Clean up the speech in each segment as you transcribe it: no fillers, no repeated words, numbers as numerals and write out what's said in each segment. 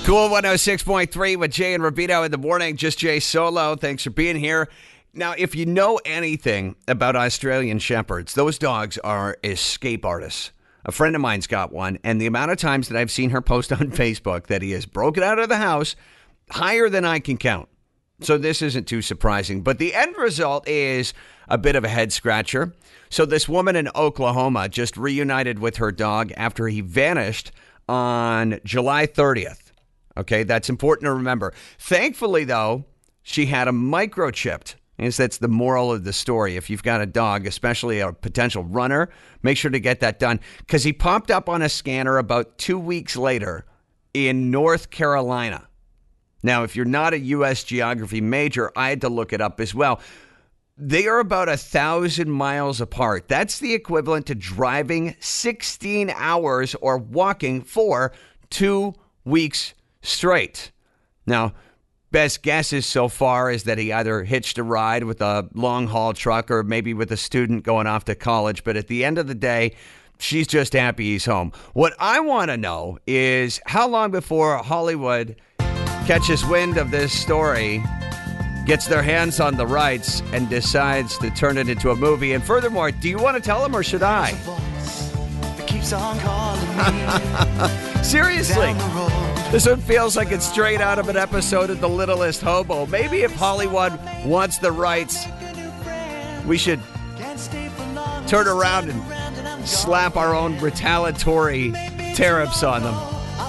Cool 106.3 with Jay and Rubino in the morning. Just Jay solo. Thanks for being here. Now, if you know anything about Australian Shepherds, those dogs are escape artists. A friend of mine's got one, and the amount of times that I've seen her post on Facebook that he has broken out of the house, higher than I can count. So this isn't too surprising. But the end result is a bit of a head scratcher. So this woman in Oklahoma just reunited with her dog after he vanished on July 30th. Okay, that's important to remember. Thankfully, though, she had him microchipped. And that's the moral of the story. If you've got a dog, especially a potential runner, make sure to get that done. Because he popped up on a scanner about 2 weeks later in North Carolina. Now, if you're not a U.S. geography major, I had to look it up as well. They are about 1,000 miles apart. That's the equivalent to driving 16 hours or walking for 2 weeks straight. Now, best guesses so far is that he either hitched a ride with a long-haul truck or maybe with a student going off to college. But at the end of the day, she's just happy he's home. What I want to know is how long before Hollywood catches wind of this story, gets their hands on the rights, and decides to turn it into a movie. And furthermore, do you want to tell them or should I? Seriously. This one feels like it's straight out of an episode of The Littlest Hobo. Maybe if Hollywood wants the rights, we should turn around and slap our own retaliatory tariffs on them.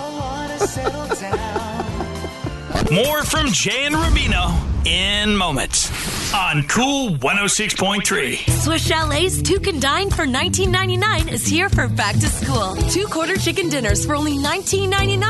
More from Jay and Rubino in moments on Cool 106.3. Swiss Chalet's Two Can Dine for $19.99 is here for back to school. 2 quarter chicken dinners for only $19.99